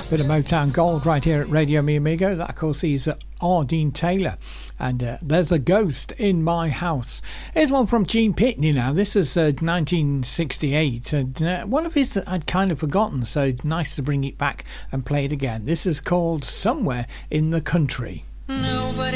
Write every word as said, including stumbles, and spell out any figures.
Bit of Motown Gold right here at Radio Mi Amigo. That, of course, is uh, R. Dean Taylor. And uh, There's a Ghost in My House. Here's one from Gene Pitney now. This is uh, nineteen sixty-eight. And, uh, one of his that I'd kind of forgotten, so nice to bring it back and play it again. This is called Somewhere in the Country. No.